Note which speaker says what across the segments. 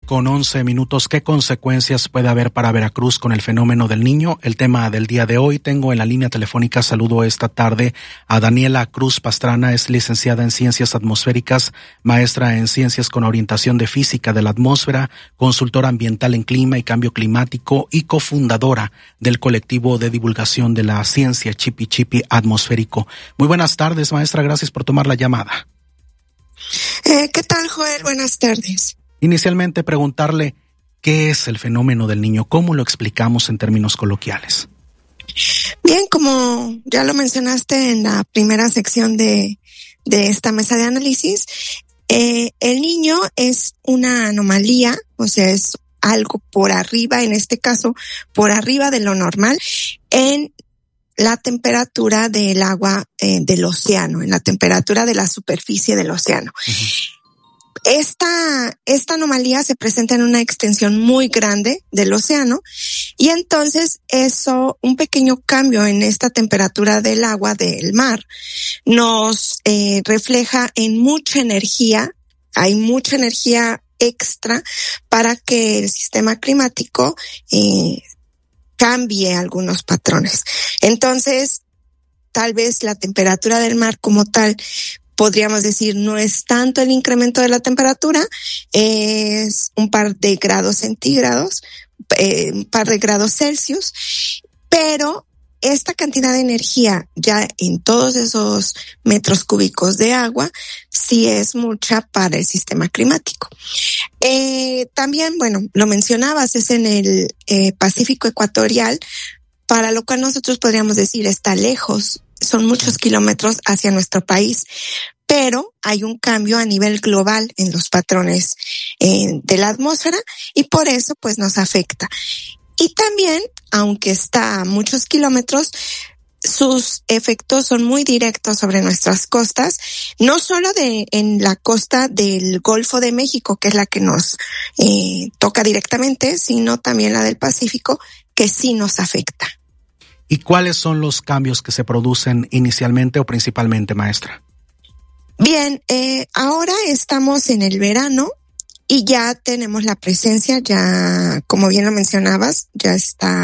Speaker 1: Con 11 minutos, ¿qué consecuencias puede haber para Veracruz con el fenómeno del Niño? El tema del día de hoy. Tengo en la línea telefónica, saludo esta tarde a Daniela Cruz Pastrana, es licenciada en Ciencias Atmosféricas, maestra en Ciencias con orientación de Física de la Atmósfera, consultora ambiental en clima y cambio climático y cofundadora del colectivo de divulgación de la ciencia Chipi Chipi Atmosférico. Muy buenas tardes, maestra, gracias por tomar la llamada.
Speaker 2: ¿Qué tal, Joel? Buenas tardes.
Speaker 1: Inicialmente preguntarle, ¿qué es el fenómeno del Niño? ¿Cómo lo explicamos en términos coloquiales?
Speaker 2: Bien, como ya lo mencionaste en la primera sección de esta mesa de análisis, el Niño es una anomalía, o sea, es algo por arriba, en este caso, por arriba de lo normal, en la temperatura del agua del océano, en la temperatura de la superficie del océano. Uh-huh. Esta anomalía se presenta en una extensión muy grande del océano y entonces un pequeño cambio en esta temperatura del agua del mar nos refleja en mucha energía. Hay mucha energía extra para que el sistema climático cambie algunos patrones. Entonces, tal vez la temperatura del mar como tal, podríamos decir, no es tanto el incremento de la temperatura, es un par de grados centígrados, un par de grados Celsius, pero esta cantidad de energía ya en todos esos metros cúbicos de agua sí es mucha para el sistema climático. También, bueno, lo mencionabas, es en el Pacífico ecuatorial, para lo cual nosotros podríamos decir está lejos. Son muchos kilómetros hacia nuestro país, pero hay un cambio a nivel global en los patrones de la atmósfera y por eso pues nos afecta. Y también, aunque está a muchos kilómetros, sus efectos son muy directos sobre nuestras costas, no solo en la costa del Golfo de México, que es la que nos toca directamente, sino también la del Pacífico, que sí nos afecta.
Speaker 1: ¿Y cuáles son los cambios que se producen inicialmente o principalmente, maestra?
Speaker 2: Bien, ahora estamos en el verano y ya tenemos la presencia, ya, como bien lo mencionabas, ya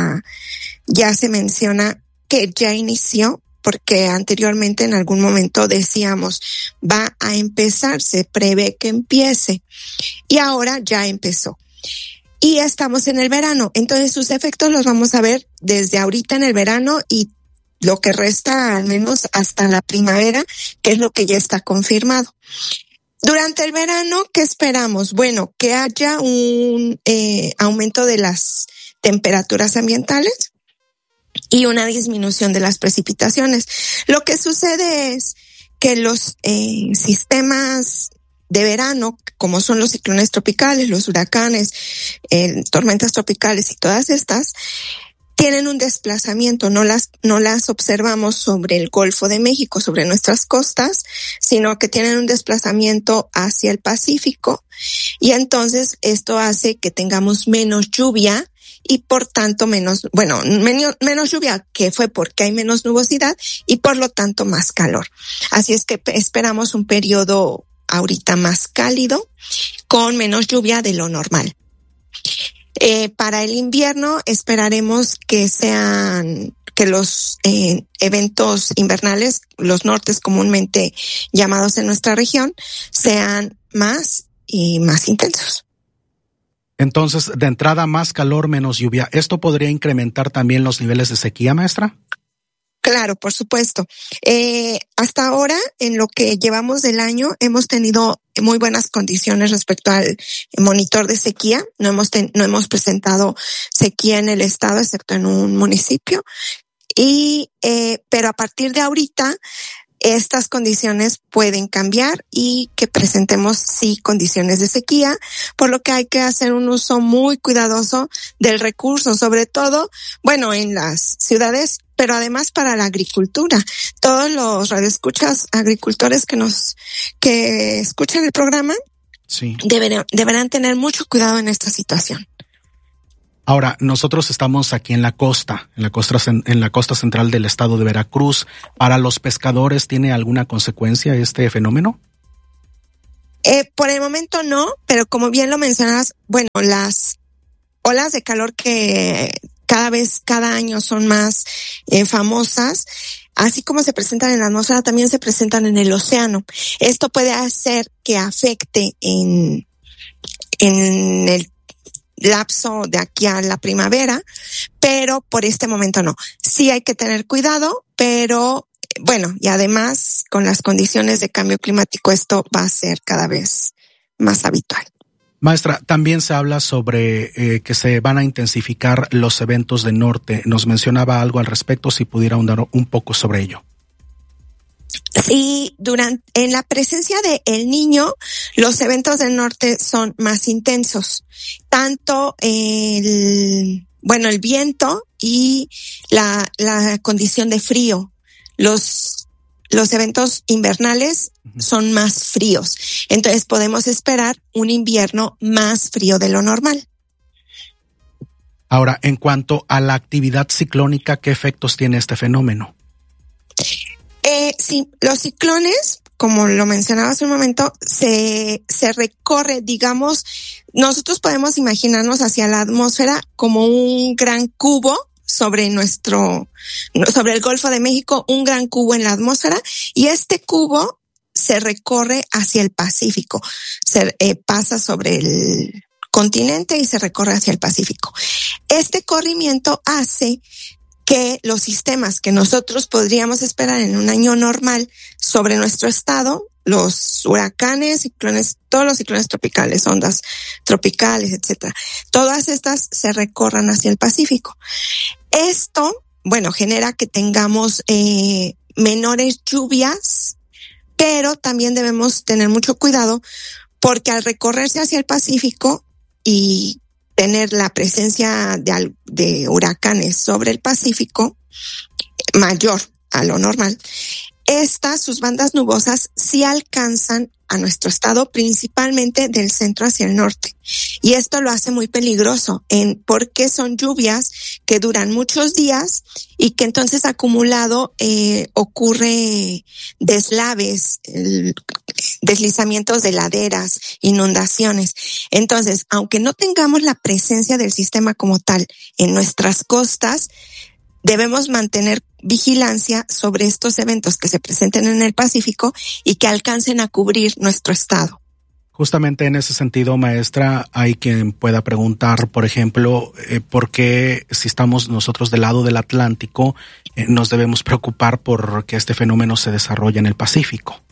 Speaker 2: se menciona que ya inició, porque anteriormente en algún momento decíamos, va a empezar, se prevé que empiece, y ahora ya empezó. Y estamos en el verano, entonces sus efectos los vamos a ver desde ahorita en el verano y lo que resta al menos hasta la primavera, que es lo que ya está confirmado. Durante el verano, ¿qué esperamos? Bueno, que haya un aumento de las temperaturas ambientales y una disminución de las precipitaciones. Lo que sucede es que los sistemas de verano, como son los ciclones tropicales, los huracanes, tormentas tropicales y todas estas, tienen un desplazamiento, no las observamos sobre el Golfo de México, sobre nuestras costas, sino que tienen un desplazamiento hacia el Pacífico y entonces esto hace que tengamos menos lluvia y por tanto menos lluvia, que fue porque hay menos nubosidad y por lo tanto más calor. Así es que esperamos un periodo ahorita más cálido, con menos lluvia de lo normal. Para el invierno esperaremos que los eventos invernales, los nortes comúnmente llamados en nuestra región, sean más y más intensos.
Speaker 1: Entonces, de entrada, más calor, menos lluvia. ¿Esto podría incrementar también los niveles de sequía, maestra?
Speaker 2: Claro, por supuesto. Hasta ahora, en lo que llevamos del año, hemos tenido muy buenas condiciones respecto al monitor de sequía. No hemos presentado sequía en el estado, excepto en un municipio. Pero a partir de ahorita, estas condiciones pueden cambiar y que presentemos sí condiciones de sequía, por lo que hay que hacer un uso muy cuidadoso del recurso, sobre todo, bueno, en las ciudades, pero además para la agricultura. Todos los radioescuchas agricultores que escuchan el programa, sí, deberán tener mucho cuidado en esta situación.
Speaker 1: Ahora, nosotros estamos aquí en la costa central del estado de Veracruz. ¿Para los pescadores tiene alguna consecuencia este fenómeno?
Speaker 2: Por el momento no, pero como bien lo mencionas, bueno, las olas de calor que cada año son más famosas, así como se presentan en la atmósfera, también se presentan en el océano. Esto puede hacer que afecte en el lapso de aquí a la primavera, pero por este momento no. Sí hay que tener cuidado, pero bueno, y además con las condiciones de cambio climático esto va a ser cada vez más habitual.
Speaker 1: Maestra, también se habla sobre que se van a intensificar los eventos de norte. Nos mencionaba algo al respecto, si pudiera ahondar un poco sobre ello.
Speaker 2: Sí, en la presencia de El Niño, los eventos del norte son más intensos. Tanto el viento y la condición de frío. Los eventos invernales son más fríos. Entonces podemos esperar un invierno más frío de lo normal.
Speaker 1: Ahora, en cuanto a la actividad ciclónica, ¿qué efectos tiene este fenómeno?
Speaker 2: Sí, los ciclones, como lo mencionaba hace un momento, se recorre, digamos, nosotros podemos imaginarnos hacia la atmósfera como un gran cubo sobre el Golfo de México, un gran cubo en la atmósfera, y este cubo se recorre hacia el Pacífico, pasa sobre el continente y se recorre hacia el Pacífico. Este corrimiento hace que los sistemas que nosotros podríamos esperar en un año normal sobre nuestro estado, los huracanes, ciclones, todos los ciclones tropicales, ondas tropicales, etcétera, todas estas se recorran hacia el Pacífico. Esto, genera que tengamos menores lluvias, pero también debemos tener mucho cuidado porque al recorrerse hacia el Pacífico y tener la presencia de huracanes sobre el Pacífico mayor a lo normal, sus bandas nubosas sí alcanzan a nuestro estado, principalmente del centro hacia el norte. Y esto lo hace muy peligroso porque son lluvias que duran muchos días y que entonces acumulado ocurre deslaves, deslizamientos de laderas, inundaciones. Entonces, aunque no tengamos la presencia del sistema como tal en nuestras costas, debemos mantener vigilancia sobre estos eventos que se presenten en el Pacífico y que alcancen a cubrir nuestro estado.
Speaker 1: Justamente en ese sentido, maestra, hay quien pueda preguntar, por ejemplo, ¿por qué si estamos nosotros del lado del Atlántico nos debemos preocupar por que este fenómeno se desarrolle en el Pacífico?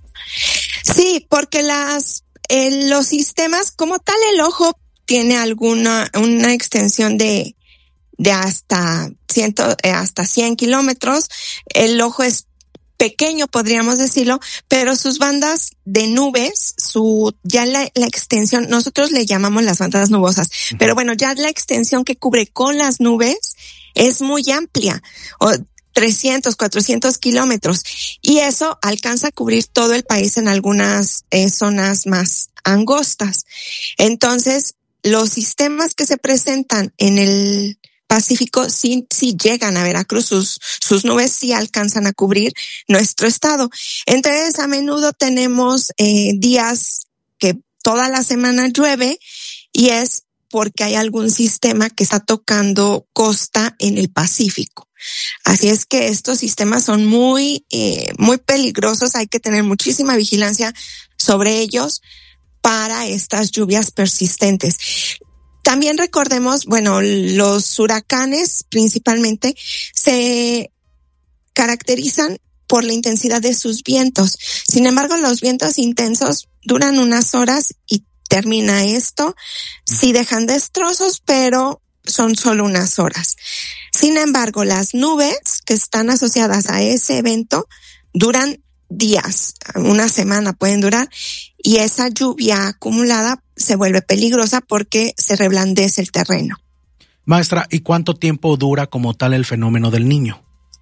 Speaker 2: Sí, porque los sistemas, como tal, el ojo tiene una extensión de hasta 100 kilómetros. El ojo es pequeño, podríamos decirlo, pero sus bandas de nubes, ya la extensión, nosotros le llamamos las bandas nubosas, pero ya la extensión que cubre con las nubes es muy amplia, 300, 400 kilómetros, y eso alcanza a cubrir todo el país en algunas zonas más angostas. Entonces, los sistemas que se presentan en el Pacífico sí llegan a Veracruz, sus nubes sí alcanzan a cubrir nuestro estado. Entonces, a menudo tenemos días que toda la semana llueve y es porque hay algún sistema que está tocando costa en el Pacífico. Así es que estos sistemas son muy peligrosos, hay que tener muchísima vigilancia sobre ellos para estas lluvias persistentes. También recordemos, los huracanes principalmente se caracterizan por la intensidad de sus vientos. Sin embargo, los vientos intensos duran unas horas y termina esto. Sí dejan destrozos, pero son solo unas horas. Sin embargo, las nubes que están asociadas a ese evento duran días, una semana pueden durar, y esa lluvia acumulada se vuelve peligrosa porque se reblandece el terreno.
Speaker 1: Maestra, ¿y cuánto tiempo dura como tal el fenómeno del Niño?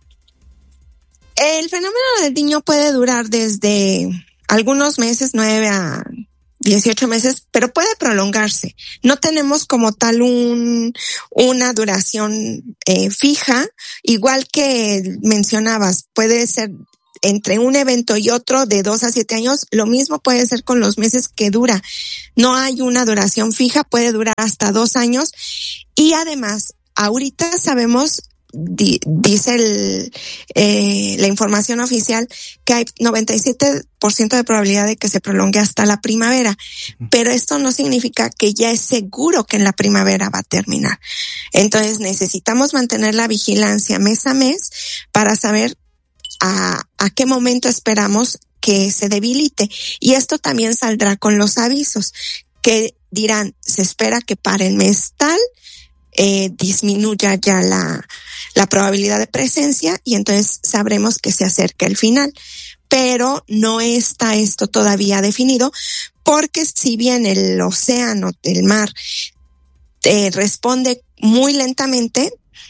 Speaker 2: El fenómeno del Niño puede durar desde algunos meses, 9 a 18 meses, pero puede prolongarse. No tenemos como tal una duración fija, igual que mencionabas, puede ser entre un evento y otro de 2 a 7 años, lo mismo puede ser con los meses que dura. No hay una duración fija, puede durar hasta 2 años. Y además, ahorita sabemos, dice la información oficial, que hay 97% de probabilidad de que se prolongue hasta la primavera, pero esto no significa que ya es seguro que en la primavera va a terminar. Entonces necesitamos mantener la vigilancia mes a mes para saber a qué momento esperamos que se debilite, y esto también saldrá con los avisos que dirán, se espera que para el mes tal disminuya ya la probabilidad de presencia, y entonces sabremos que se acerca el final. Pero no está esto todavía definido, porque si bien el océano, el mar, responde muy lentamente,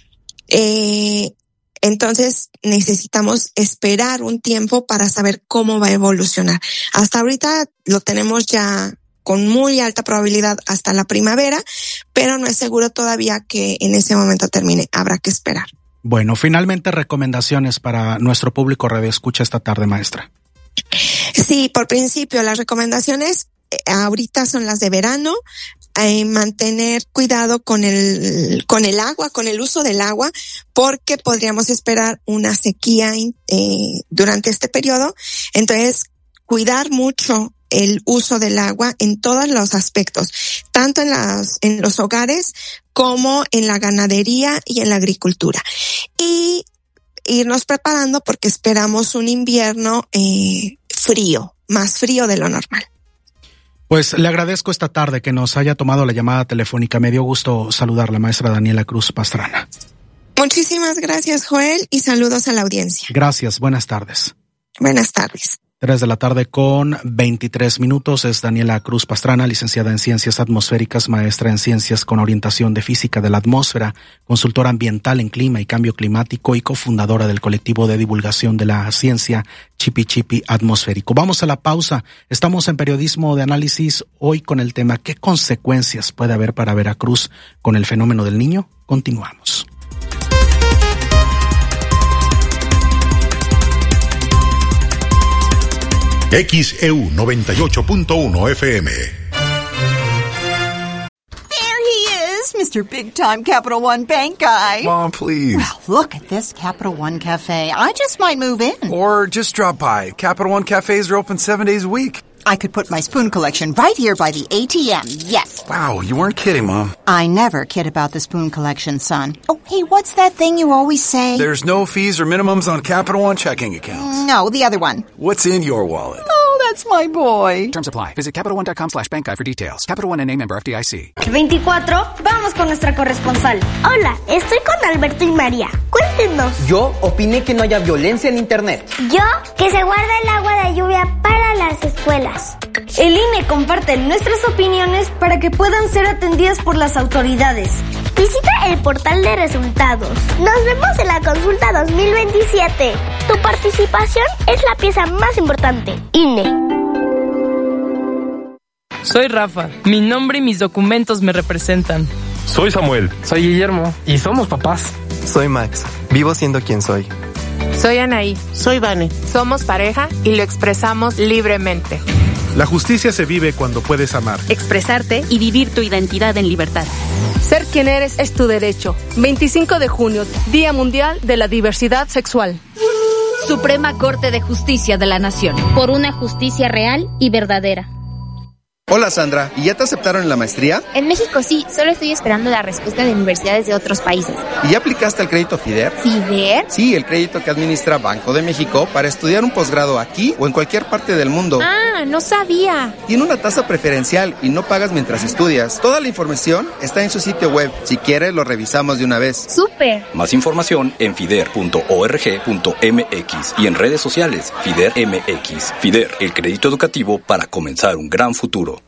Speaker 2: entonces necesitamos esperar un tiempo para saber cómo va a evolucionar. Hasta ahorita lo tenemos ya con muy alta probabilidad hasta la primavera, pero no es seguro todavía que en ese momento termine. Habrá que esperar.
Speaker 1: Bueno, finalmente, recomendaciones para nuestro público radioescucha esta tarde, maestra.
Speaker 2: Sí, por principio, las recomendaciones ahorita son las de verano. Mantener cuidado con el agua, con el uso del agua, porque podríamos esperar una sequía durante este periodo. Entonces, cuidar mucho el uso del agua en todos los aspectos, tanto en los hogares como en la ganadería y en la agricultura. Y irnos preparando porque esperamos un invierno frío, más frío de lo normal.
Speaker 1: Pues le agradezco esta tarde que nos haya tomado la llamada telefónica. Me dio gusto saludarla, maestra Daniela Cruz Pastrana.
Speaker 2: Muchísimas gracias, Joel, y saludos a la audiencia.
Speaker 1: Gracias, buenas tardes.
Speaker 2: Buenas tardes.
Speaker 1: 3 de la tarde con 23 minutos. Es Daniela Cruz Pastrana, licenciada en Ciencias Atmosféricas, maestra en Ciencias con orientación de Física de la Atmósfera, consultora ambiental en clima y cambio climático y cofundadora del colectivo de divulgación de la ciencia Chipi Chipi Atmosférico. Vamos a la pausa. Estamos en Periodismo de Análisis, hoy con el tema ¿qué consecuencias puede haber para Veracruz con el fenómeno del Niño? Continuamos.
Speaker 3: XEU 98.1 FM.
Speaker 4: Mr. Big Time Capital One Bank guy.
Speaker 5: Mom, please.
Speaker 4: Well, look at this Capital One Cafe. I just might move in.
Speaker 5: Or just drop by. Capital One cafes are open 7 days a week.
Speaker 4: I could put my spoon collection right here by the ATM, yes.
Speaker 5: Wow, you weren't kidding, Mom.
Speaker 4: I never kid about the spoon collection, son. Oh, hey, what's that thing you always say?
Speaker 5: There's no fees or minimums on Capital One checking accounts.
Speaker 4: No, the other one.
Speaker 5: What's in your wallet?
Speaker 4: Oh, that's my boy.
Speaker 6: Terms apply. Visit CapitalOne.com/bankguide for details. Capital One NA, member FDIC.
Speaker 7: 24, vamos con nuestra corresponsal. Hola, estoy con Alberto y María. Cuéntenos.
Speaker 8: Yo opiné que no haya violencia en Internet.
Speaker 7: Yo, que se guarda el agua de lluvia para las escuelas. El INE comparte nuestras opiniones para que puedan ser atendidas por las autoridades. Visita el portal de resultados. Nos vemos en la consulta 2027. Tu participación es la pieza más importante. INE.
Speaker 9: Soy Rafa. Mi nombre y mis documentos me representan.
Speaker 10: Soy Samuel.
Speaker 11: Soy Guillermo. Y somos papás.
Speaker 12: Soy Max. Vivo siendo quien soy.
Speaker 13: Soy Anaí.
Speaker 14: Soy Vane.
Speaker 13: Somos pareja y lo expresamos libremente.
Speaker 10: La justicia se vive cuando puedes amar,
Speaker 15: expresarte y vivir tu identidad en libertad.
Speaker 16: Ser quien eres es tu derecho. 25 de junio, Día Mundial de la Diversidad Sexual.
Speaker 15: Suprema Corte de Justicia de la Nación.
Speaker 17: Por una justicia real y verdadera.
Speaker 18: Hola Sandra, ¿y ya te aceptaron en la maestría?
Speaker 19: En México sí, solo estoy esperando la respuesta de universidades de otros países.
Speaker 18: ¿Y ya aplicaste al crédito FIDER?
Speaker 19: ¿FIDER?
Speaker 18: Sí, el crédito que administra Banco de México para estudiar un posgrado aquí o en cualquier parte del mundo.
Speaker 19: Ah, no sabía.
Speaker 18: Tiene una tasa preferencial y no pagas mientras estudias. Toda la información está en su sitio web. Si quieres, lo revisamos de una vez.
Speaker 19: ¡Súper!
Speaker 20: Más información en fider.org.mx y en redes sociales FIDER MX. FIDER, el crédito educativo para comenzar un gran futuro.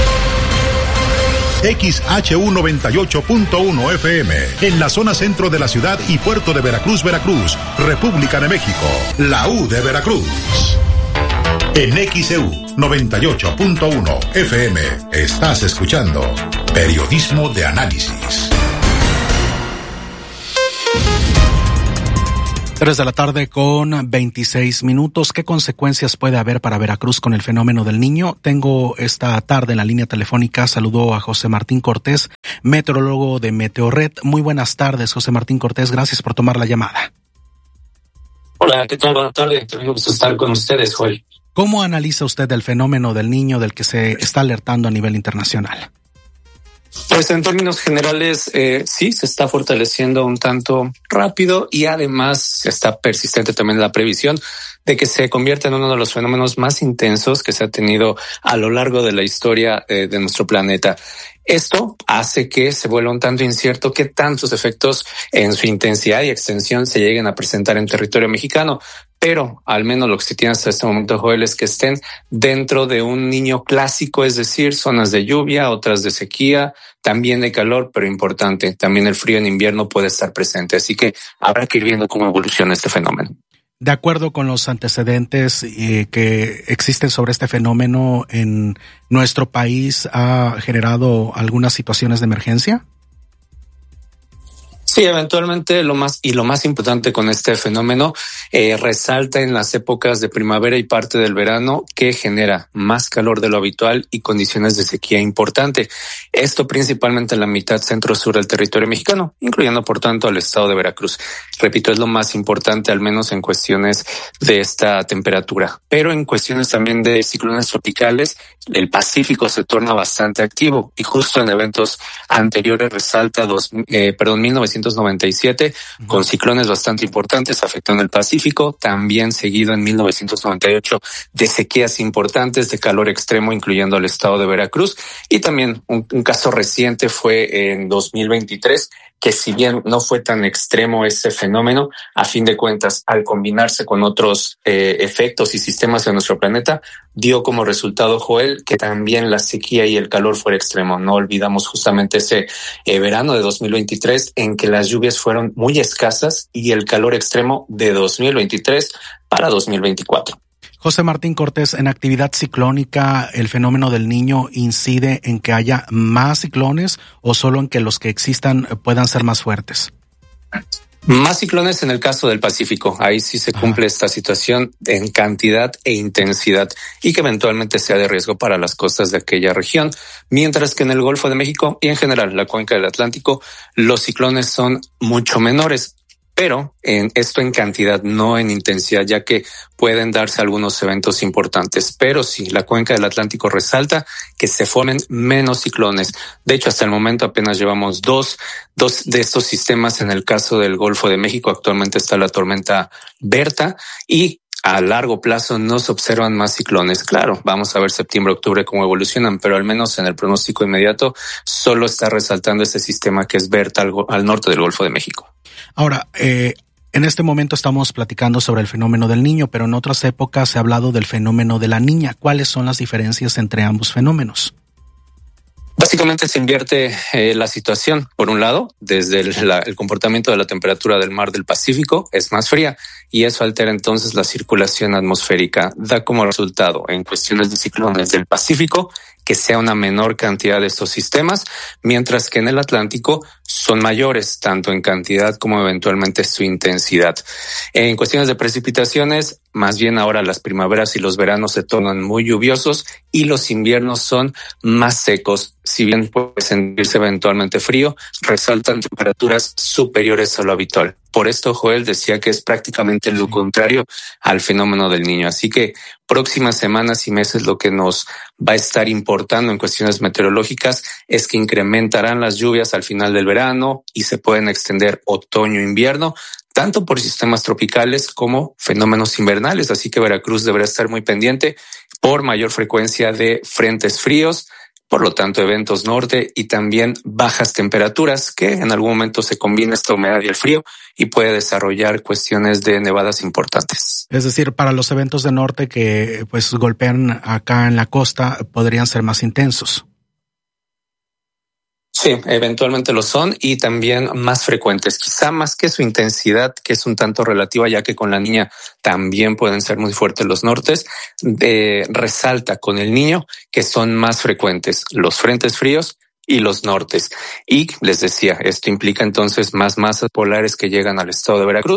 Speaker 3: XHU 98.1 FM, en la zona centro de la ciudad y puerto de Veracruz, Veracruz, República de México, la U de Veracruz. En XEU 98.1 FM, estás escuchando Periodismo de Análisis.
Speaker 1: 3:26 p.m. ¿Qué consecuencias puede haber para Veracruz con el fenómeno del Niño? Tengo esta tarde en la línea telefónica, saludo a José Martín Cortés, meteorólogo de Meteorred. Muy buenas tardes, José Martín Cortés, gracias por tomar la llamada.
Speaker 14: Hola, ¿qué tal? Buenas tardes, me gusta estar con ustedes hoy.
Speaker 1: ¿Cómo analiza usted el fenómeno del Niño del que se está alertando a nivel internacional?
Speaker 14: Pues en términos generales, sí, se está fortaleciendo un tanto rápido y además está persistente también la previsión de que se convierta en uno de los fenómenos más intensos que se ha tenido a lo largo de la historia de nuestro planeta. Esto hace que se vuelva un tanto incierto qué tantos efectos en su intensidad y extensión se lleguen a presentar en territorio mexicano. Pero al menos lo que se tiene hasta este momento, Joel, es que estén dentro de un Niño clásico, es decir, zonas de lluvia, otras de sequía, también de calor, pero importante, también el frío en invierno puede estar presente. Así que habrá que ir viendo cómo evoluciona este fenómeno.
Speaker 1: De acuerdo con los antecedentes que existen sobre este fenómeno en nuestro país, ¿ha generado algunas situaciones de emergencia?
Speaker 14: Sí, eventualmente lo más importante con este fenómeno resalta en las épocas de primavera y parte del verano que genera más calor de lo habitual y condiciones de sequía importante. Esto principalmente en la mitad centro-sur del territorio mexicano, incluyendo por tanto al estado de Veracruz. Repito, es lo más importante al menos en cuestiones de esta temperatura. Pero en cuestiones también de ciclones tropicales, el Pacífico se torna bastante activo y justo en eventos anteriores resalta 1997 con ciclones bastante importantes afectando el Pacífico, también seguido en 1998 de sequías importantes, de calor extremo incluyendo al estado de Veracruz y también un caso reciente fue en 2023 que si bien no fue tan extremo ese fenómeno, a fin de cuentas, al combinarse con otros efectos y sistemas de nuestro planeta, dio como resultado, Joel, que también la sequía y el calor fuera extremo. No olvidamos justamente ese verano de 2023 en que las lluvias fueron muy escasas y el calor extremo de 2023 para 2024.
Speaker 1: José Martín Cortés, en actividad ciclónica, ¿el fenómeno del Niño incide en que haya más ciclones o solo en que los que existan puedan ser más fuertes?
Speaker 14: Más ciclones en el caso del Pacífico. Ahí sí se cumple esta situación en cantidad e intensidad y que eventualmente sea de riesgo para las costas de aquella región. Mientras que en el Golfo de México y en general la cuenca del Atlántico, los ciclones son mucho menores. Pero esto en cantidad, no en intensidad, ya que pueden darse algunos eventos importantes. Pero sí, la cuenca del Atlántico resalta que se formen menos ciclones. De hecho, hasta el momento apenas llevamos dos de estos sistemas. En el caso del Golfo de México, actualmente está la tormenta Berta y a largo plazo no se observan más ciclones. Claro, vamos a ver septiembre, octubre cómo evolucionan, pero al menos en el pronóstico inmediato solo está resaltando este sistema que es Berta al norte del Golfo de México.
Speaker 1: Ahora, en este momento estamos platicando sobre el fenómeno del Niño, pero en otras épocas se ha hablado del fenómeno de la Niña. ¿Cuáles son las diferencias entre ambos fenómenos?
Speaker 14: Básicamente se invierte la situación. Por un lado, desde el comportamiento de la temperatura del mar del Pacífico es más fría y eso altera entonces la circulación atmosférica. Da como resultado en cuestiones de ciclones del Pacífico que sea una menor cantidad de estos sistemas, mientras que en el Atlántico son mayores, tanto en cantidad como eventualmente su intensidad. En cuestiones de precipitaciones, más bien ahora las primaveras y los veranos se tornan muy lluviosos y los inviernos son más secos. Si bien puede sentirse eventualmente frío, resaltan temperaturas superiores a lo habitual. Por esto, Joel decía que es prácticamente lo contrario al fenómeno del Niño. Así que próximas semanas y meses lo que nos va a estar importando en cuestiones meteorológicas es que incrementarán las lluvias al final del verano y se pueden extender otoño-invierno, tanto por sistemas tropicales como fenómenos invernales. Así que Veracruz deberá estar muy pendiente por mayor frecuencia de frentes fríos, por lo tanto eventos norte y también bajas temperaturas que en algún momento se combina esta humedad y el frío y puede desarrollar cuestiones de nevadas importantes.
Speaker 1: Es decir, para los eventos de norte que pues golpean acá en la costa podrían ser más intensos.
Speaker 14: Sí, eventualmente lo son y también más frecuentes, quizá más que su intensidad, que es un tanto relativa, ya que con la Niña también pueden ser muy fuertes los nortes. Resalta con el Niño que son más frecuentes los frentes fríos y los nortes. Y les decía, esto implica entonces más masas polares que llegan al estado de Veracruz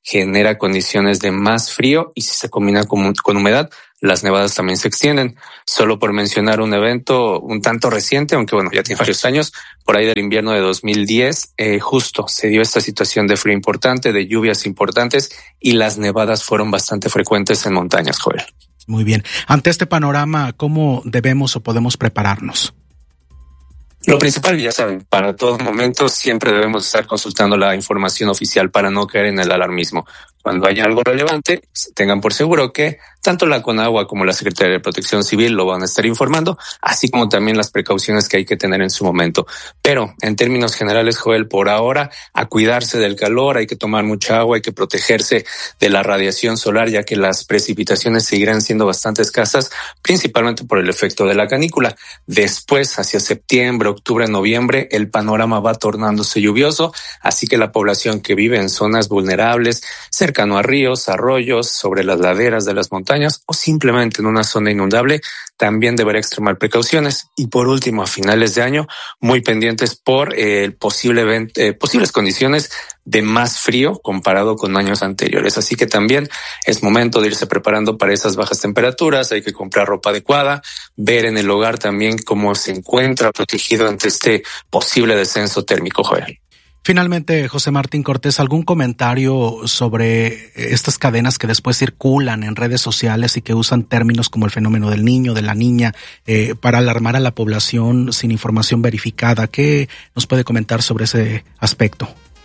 Speaker 14: genera condiciones de más frío y si se combina con humedad, las nevadas también se extienden. Solo por mencionar un evento un tanto reciente, aunque bueno, ya tiene varios años, por ahí del invierno de 2010, justo se dio esta situación de frío importante, de lluvias importantes y las nevadas fueron bastante frecuentes en montañas, Joel.
Speaker 1: Muy bien. Ante este panorama, ¿cómo debemos o podemos prepararnos?
Speaker 14: Lo principal, ya saben, para todo momento siempre debemos estar consultando la información oficial para no caer en el alarmismo. Cuando haya algo relevante, tengan por seguro que tanto la Conagua como la Secretaría de Protección Civil lo van a estar informando, así como también las precauciones que hay que tener en su momento. Pero en términos generales, Joel, por ahora, a cuidarse del calor, hay que tomar mucha agua, hay que protegerse de la radiación solar, ya que las precipitaciones seguirán siendo bastante escasas, principalmente por el efecto de la canícula. Después, hacia septiembre, octubre, noviembre, el panorama va tornándose lluvioso, así que la población que vive en zonas vulnerables, cercano a ríos, arroyos, sobre las laderas de las montañas o simplemente en una zona inundable, también deberá extremar precauciones. Y por último, a finales de año, muy pendientes por posibles condiciones de más frío comparado con años anteriores. Así que también es momento de irse preparando para esas bajas temperaturas, hay que comprar ropa adecuada, ver en el hogar también cómo se encuentra protegido ante este posible descenso térmico, Joel.
Speaker 1: Finalmente, José Martín Cortés, ¿algún comentario sobre estas cadenas que después circulan en redes sociales y que usan términos como el fenómeno del niño, de la niña, para alarmar a la población sin información verificada? ¿Qué nos puede comentar sobre ese aspecto?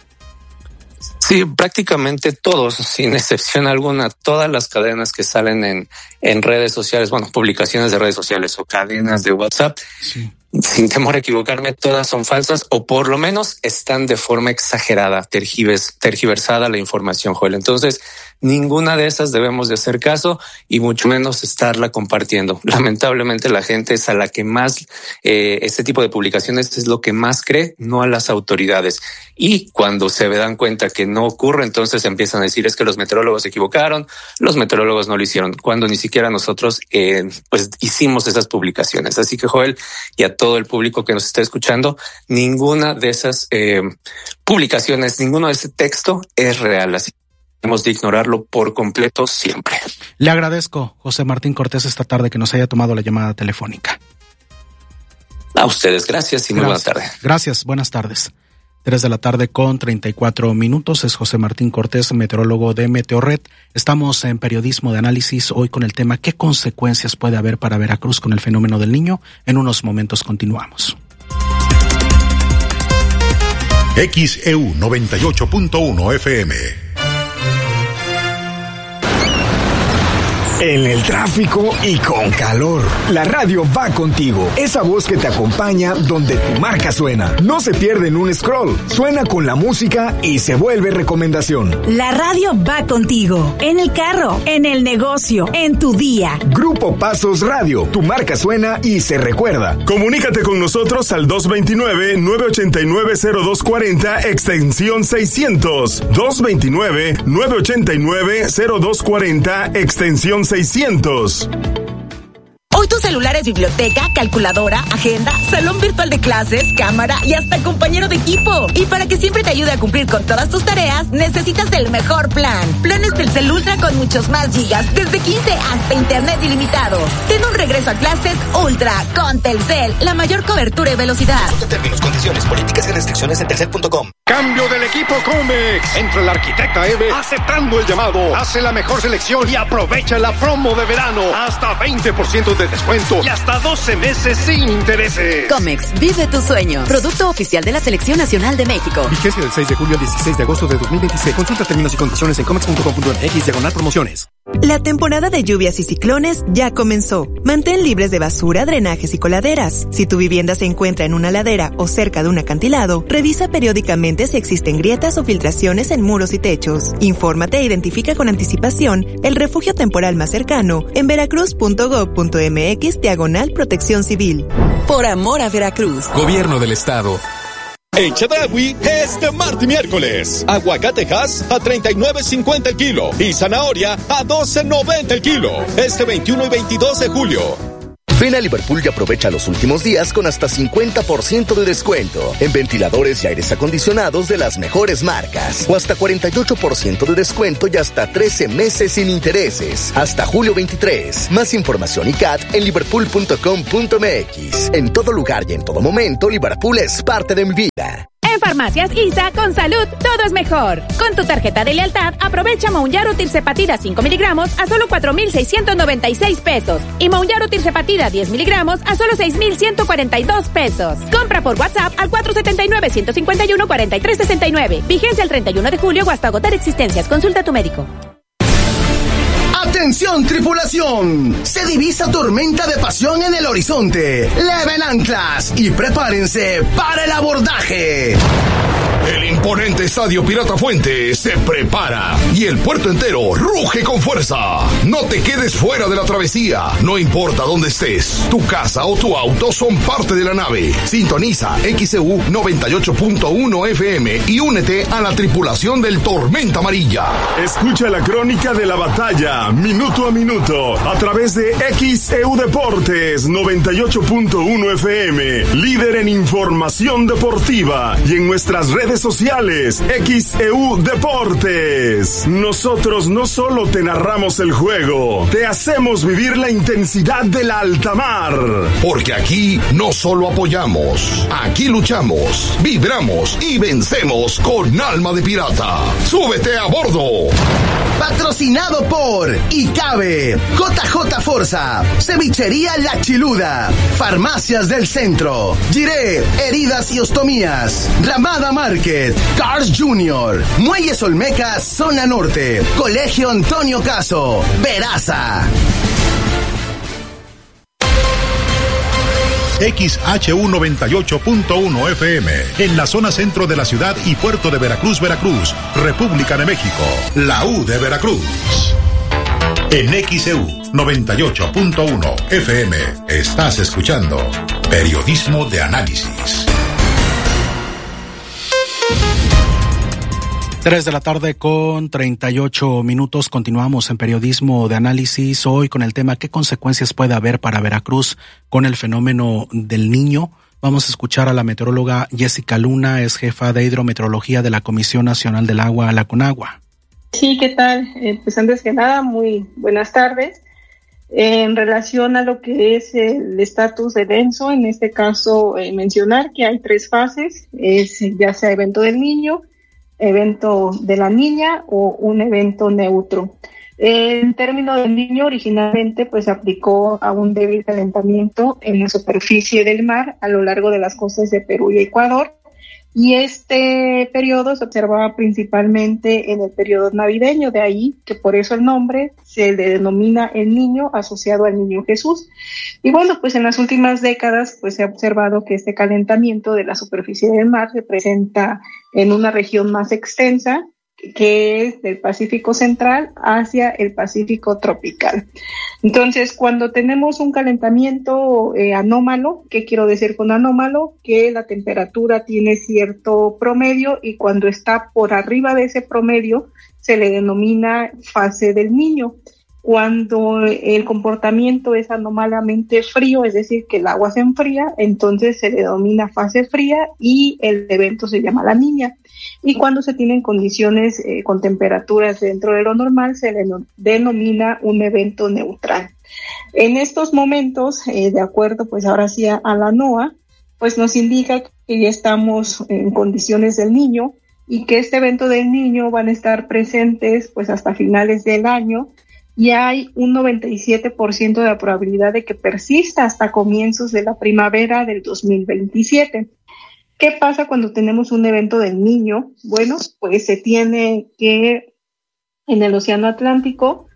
Speaker 14: Sí, prácticamente todos, sin excepción alguna, todas las cadenas que salen en redes sociales, bueno, publicaciones de redes sociales o cadenas de WhatsApp, sí, sin temor a equivocarme, todas son falsas o por lo menos están de forma exagerada, tergiversada la información, Joel. Entonces, ninguna de esas debemos de hacer caso y mucho menos estarla compartiendo. Lamentablemente la gente es a la que más, este tipo de publicaciones es lo que más cree, no a las autoridades. Y cuando se dan cuenta que no ocurre, entonces empiezan a decir es que los meteorólogos se equivocaron, los meteorólogos no lo hicieron, cuando ni siquiera nosotros pues hicimos esas publicaciones. Así que, Joel, y a todo el público que nos está escuchando, ninguna de esas publicaciones, ninguno de ese texto es real. Así que tenemos de ignorarlo por completo siempre.
Speaker 1: Le agradezco, José Martín Cortés, esta tarde que nos haya tomado la llamada telefónica.
Speaker 14: A ustedes, gracias y muy buena tarde.
Speaker 1: Gracias, buenas tardes. 3:34 p.m. Es José Martín Cortés, meteorólogo de Meteorred. Estamos en Periodismo de Análisis, hoy con el tema ¿qué consecuencias puede haber para Veracruz con el fenómeno del Niño? En unos momentos continuamos.
Speaker 3: XEU 98.1 FM.
Speaker 21: En el tráfico y con calor, la radio va contigo. Esa voz que te acompaña donde tu marca suena. No se pierde en un scroll. Suena con la música y se vuelve recomendación.
Speaker 22: La radio va contigo. En el carro, en el negocio, en tu día.
Speaker 21: Grupo Pasos Radio. Tu marca suena y se recuerda.
Speaker 23: Comunícate con nosotros al 229-989-0240 extensión 600. 229-989-0240 extensión 600.
Speaker 22: Hoy tu celular es biblioteca, calculadora, agenda, salón virtual de clases, cámara y hasta compañero de equipo. Y para que siempre te ayude a cumplir con todas tus tareas, necesitas el mejor plan. Planes Telcel Ultra con muchos más gigas, desde 15 hasta internet ilimitado. Ten un regreso a clases Ultra con Telcel, la mayor cobertura y velocidad.
Speaker 24: Consulta términos, condiciones, políticas y restricciones en telcel.com.
Speaker 25: Cambio del equipo Comex. Entra la arquitecta Eve aceptando el llamado. Hace la mejor selección y aprovecha la promo de verano. Hasta 20% de descuento y hasta 12 meses sin intereses.
Speaker 26: Comex, vive tu sueño. Producto oficial de la Selección Nacional de México.
Speaker 27: Vigencia del 6 de julio al 16 de agosto de 2026. Consulta términos y condiciones en comex.com.mx/promociones.
Speaker 28: La temporada de lluvias y ciclones ya comenzó. Mantén libres de basura, drenajes y coladeras. Si tu vivienda se encuentra en una ladera o cerca de un acantilado, revisa periódicamente si existen grietas o filtraciones en muros y techos. Infórmate e identifica con anticipación el refugio temporal más cercano en veracruz.gov.mx/protección civil.
Speaker 29: Por amor a Veracruz.
Speaker 30: Gobierno del Estado.
Speaker 31: En Chedraui, este martes y miércoles, aguacatejas a $39.50 el kilo y zanahoria a $12.90 el kilo. Este 21 y 22 de julio.
Speaker 2: Ven a Liverpool y aprovecha los últimos días con hasta 50% de descuento en ventiladores y aires acondicionados de las mejores marcas, o hasta 48% de descuento y hasta 13 meses sin intereses, hasta julio 23. Más información y CAT en liverpool.com.mx. En todo lugar y en todo momento, Liverpool es parte de mi vida.
Speaker 4: En Farmacias ISA, con salud, todo es mejor. Con tu tarjeta de lealtad, aprovecha Mounjaro Tirzepatida 5 miligramos a solo 4,696 pesos. Y Mounjaro Tirzepatida 10 miligramos a solo 6,142 pesos. Compra por WhatsApp al 479-151-4369. Vigencia el 31 de julio o hasta agotar existencias. Consulta a tu médico.
Speaker 5: ¡Atención, tripulación! Se divisa tormenta de pasión en el horizonte. Leven anclas y prepárense para el abordaje.
Speaker 6: El imponente Estadio Pirata Fuente se prepara y el puerto entero ruge con fuerza. No te quedes fuera de la travesía. No importa dónde estés, tu casa o tu auto son parte de la nave. Sintoniza XEU 98.1 FM y únete a la tripulación del Tormenta Amarilla.
Speaker 23: Escucha la crónica de la batalla minuto a minuto a través de XEU Deportes 98.1 FM, líder en información deportiva, y en nuestras redes sociales XEU Deportes. Nosotros no solo te narramos el juego, te hacemos vivir la intensidad de la alta mar.
Speaker 6: Porque aquí no solo apoyamos, aquí luchamos, vibramos y vencemos con alma de pirata. ¡Súbete a bordo!
Speaker 5: Patrocinado por ICABE, JJ Forza, Cevichería La Chiluda, Farmacias del Centro, Giré, Heridas y Ostomías, Ramada Market, Cars Junior, Muelles Olmecas, Zona Norte, Colegio Antonio Caso, Veraza.
Speaker 3: XHU 98.1 FM, en la zona centro de la ciudad y puerto de Veracruz, Veracruz, República de México, la U de Veracruz. En XEU 98.1 FM, estás escuchando Periodismo de Análisis.
Speaker 1: 3 de la tarde con 38 minutos. Continuamos en Periodismo de Análisis, hoy con el tema ¿qué consecuencias puede haber para Veracruz con el fenómeno del Niño? Vamos a escuchar a la meteoróloga Jessica Luna, es jefa de hidrometeorología de la Comisión Nacional del Agua, la CONAGUA.
Speaker 7: Sí, ¿qué tal? Pues antes que nada, muy buenas tardes. En relación a lo que es el estatus del ENSO, en este caso mencionar que hay 3 fases, es ya sea evento del niño, evento de la niña o un evento neutro. En términos del niño, originalmente pues aplicó a un débil calentamiento en la superficie del mar a lo largo de las costas de Perú y Ecuador, y este periodo se observaba principalmente en el periodo navideño, de ahí que por eso el nombre se le denomina el niño asociado al niño Jesús. Y bueno, pues en las últimas décadas pues se ha observado que este calentamiento de la superficie del mar se presenta en una región más extensa, que es del Pacífico Central hacia el Pacífico Tropical. Entonces, cuando tenemos un calentamiento anómalo, ¿qué quiero decir con anómalo? Que la temperatura tiene cierto promedio y cuando está por arriba de ese promedio se le denomina fase del niño. Cuando el comportamiento es anómalamente frío, es decir, que el agua se enfría, entonces se le denomina fase fría y el evento se llama la niña. Y cuando se tienen condiciones con temperaturas dentro de lo normal, se le denomina un evento neutral. En estos momentos, de acuerdo pues ahora sí a la NOAA, pues nos indica que ya estamos en condiciones del niño y que este evento del niño van a estar presentes pues hasta finales del año, y hay un 97% de la probabilidad de que persista hasta comienzos de la primavera del 2027. ¿Qué pasa cuando tenemos un evento del niño? Bueno, pues se tiene que en el Océano Atlántico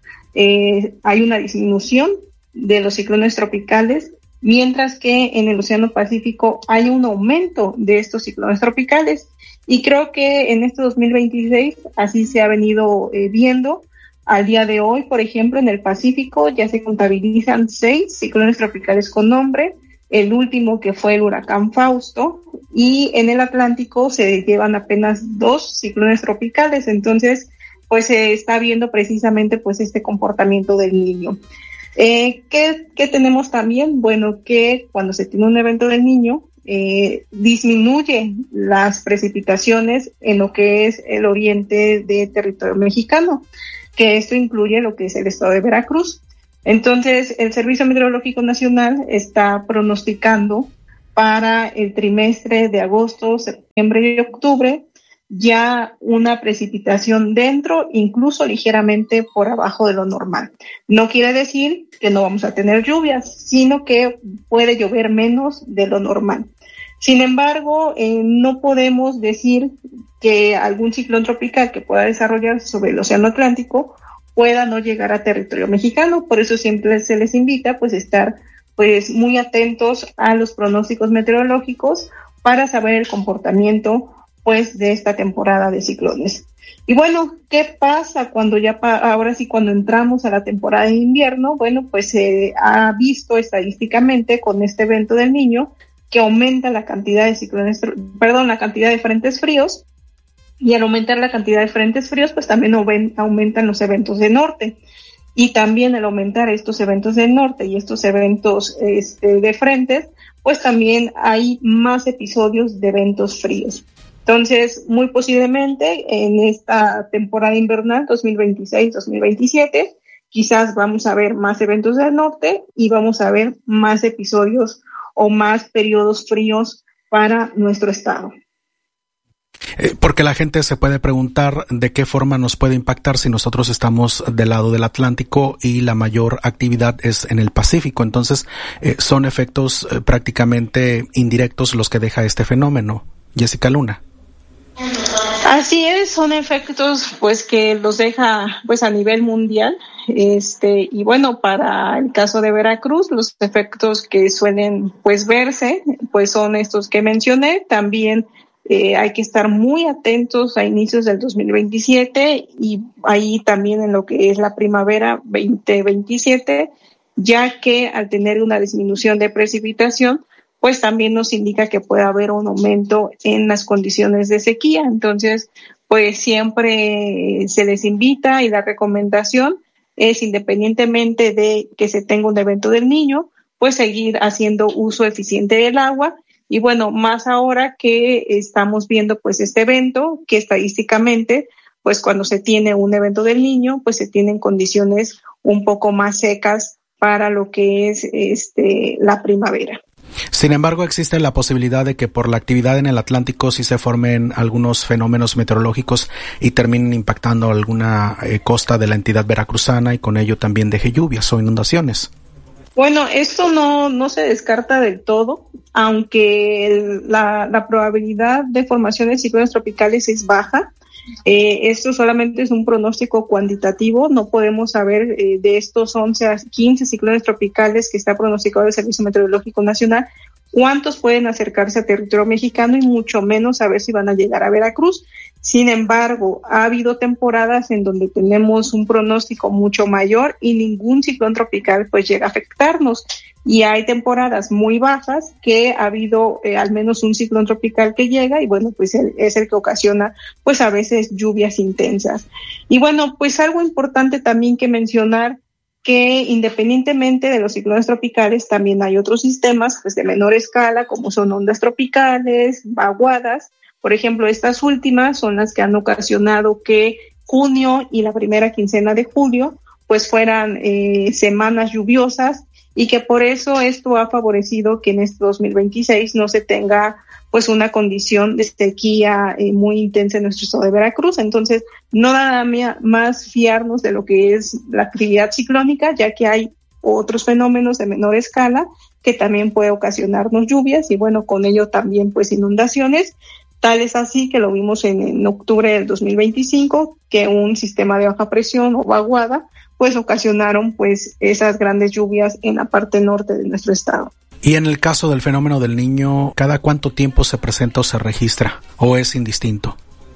Speaker 7: hay una disminución de los ciclones tropicales, mientras que en el Océano Pacífico hay un aumento de estos ciclones tropicales. Y creo que en este 2026 así se ha venido viendo. Al día de hoy, por ejemplo, en el Pacífico ya se contabilizan 6 ciclones tropicales con nombre, el último que fue el huracán Fausto, y en el Atlántico se llevan apenas 2 ciclones tropicales. Entonces, pues se está viendo precisamente pues este comportamiento del niño. ¿Qué tenemos también? Bueno, que cuando se tiene un evento del niño, disminuye las precipitaciones en lo que es el oriente de territorio mexicano, que esto incluye lo que es el estado de Veracruz. Entonces, el Servicio Meteorológico Nacional está pronosticando para el trimestre de agosto, septiembre y octubre ya una precipitación dentro, incluso ligeramente por abajo de lo normal. No quiere decir que no vamos a tener lluvias, sino que puede llover menos de lo normal. Sin embargo, no podemos decir que algún ciclón tropical que pueda desarrollarse sobre el Océano Atlántico pueda no llegar a territorio mexicano. Por eso siempre se les invita pues estar pues muy atentos a los pronósticos meteorológicos para saber el comportamiento pues de esta temporada de ciclones. Y bueno, ¿qué pasa cuando ahora sí cuando entramos a la temporada de invierno? Bueno, pues se ha visto estadísticamente con este evento del Niño que aumenta la cantidad de la cantidad de frentes fríos, y al aumentar la cantidad de frentes fríos, pues también aumentan los eventos de norte. Y también al aumentar estos eventos del norte y estos eventos de frentes, pues también hay más episodios de eventos fríos. Entonces, muy posiblemente en esta temporada invernal 2026-2027, quizás vamos a ver más eventos del norte y vamos a ver más episodios o más periodos fríos para nuestro estado.
Speaker 1: Porque la gente se puede preguntar de qué forma nos puede impactar si nosotros estamos del lado del Atlántico y la mayor actividad es en el Pacífico. Entonces, son efectos prácticamente indirectos los que deja este fenómeno. Jessica Luna.
Speaker 7: Así es, son efectos pues que los deja pues a nivel mundial, y bueno, para el caso de Veracruz, los efectos que suelen pues verse pues son estos que mencioné. También hay que estar muy atentos a inicios del 2027 y ahí también en lo que es la primavera 2027, ya que al tener una disminución de precipitación, pues también nos indica que puede haber un aumento en las condiciones de sequía. Entonces, pues siempre se les invita y la recomendación es, independientemente de que se tenga un evento del Niño, pues seguir haciendo uso eficiente del agua. Y bueno, más ahora que estamos viendo pues este evento, que estadísticamente, pues cuando se tiene un evento del Niño, pues se tienen condiciones un poco más secas para lo que es la primavera.
Speaker 1: Sin embargo, existe la posibilidad de que por la actividad en el Atlántico sí se formen algunos fenómenos meteorológicos y terminen impactando alguna costa de la entidad veracruzana y con ello también deje lluvias o inundaciones.
Speaker 7: Bueno, esto no se descarta del todo, aunque la probabilidad de formación de ciclones tropicales es baja. Esto solamente es un pronóstico cuantitativo, no podemos saber de estos 11 a 15 ciclones tropicales que está pronosticado el Servicio Meteorológico Nacional, cuántos pueden acercarse a territorio mexicano y mucho menos saber si van a llegar a Veracruz. Sin embargo, ha habido temporadas en donde tenemos un pronóstico mucho mayor y ningún ciclón tropical pues llega a afectarnos. Y hay temporadas muy bajas que ha habido al menos un ciclón tropical que llega y bueno, pues es el que ocasiona pues a veces lluvias intensas. Y bueno, pues algo importante también que mencionar, que independientemente de los ciclones tropicales también hay otros sistemas pues de menor escala, como son ondas tropicales, vaguadas. Por ejemplo, estas últimas son las que han ocasionado que junio y la primera quincena de julio pues fueran semanas lluviosas, y que por eso esto ha favorecido que en este 2026 no se tenga pues una condición de sequía muy intensa en nuestro estado de Veracruz. Entonces, no nada más fiarnos de lo que es la actividad ciclónica, ya que hay otros fenómenos de menor escala que también puede ocasionarnos lluvias y bueno, con ello también pues inundaciones. Tal es así que lo vimos en octubre del 2025, que un sistema de baja presión o vaguada pues ocasionaron pues esas grandes lluvias en la parte norte de nuestro estado.
Speaker 1: Y en el caso del fenómeno del Niño, ¿cada cuánto tiempo se presenta o se registra? ¿O es indistinto?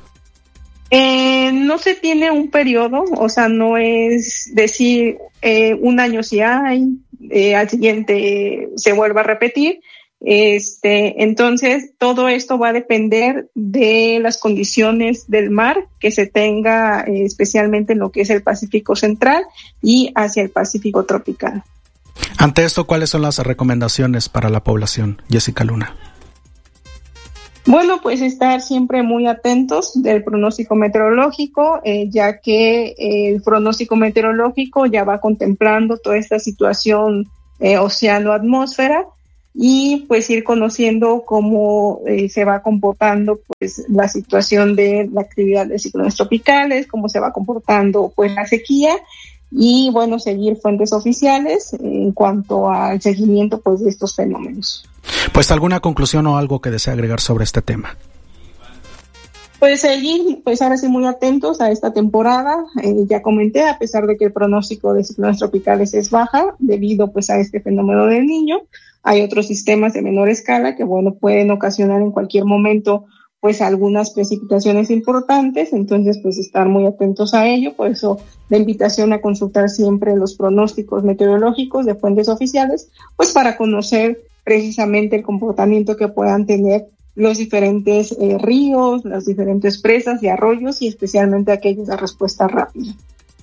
Speaker 7: No se tiene un periodo, o sea, no es decir un año sí hay, al siguiente se vuelve a repetir. Entonces, todo esto va a depender de las condiciones del mar que se tenga, especialmente en lo que es el Pacífico Central y hacia el Pacífico Tropical.
Speaker 1: Ante esto, ¿cuáles son las recomendaciones para la población, Jessica Luna?
Speaker 7: Bueno, pues estar siempre muy atentos del pronóstico meteorológico, ya que el pronóstico meteorológico ya va contemplando toda esta situación océano-atmósfera, y pues ir conociendo cómo se va comportando pues la situación de la actividad de ciclones tropicales, cómo se va comportando pues la sequía, y bueno, seguir fuentes oficiales en cuanto al seguimiento pues de estos fenómenos.
Speaker 1: Pues alguna conclusión o algo que desea agregar sobre este tema.
Speaker 7: Pues seguir, pues ahora sí muy atentos a esta temporada. Ya comenté, a pesar de que el pronóstico de ciclones tropicales es baja, debido pues a este fenómeno del Niño, hay otros sistemas de menor escala que bueno, pueden ocasionar en cualquier momento pues algunas precipitaciones importantes, entonces pues estar muy atentos a ello. Por eso la invitación a consultar siempre los pronósticos meteorológicos de fuentes oficiales, pues para conocer precisamente el comportamiento que puedan tener los diferentes ríos, las diferentes presas y arroyos, y especialmente aquellos de respuesta rápida.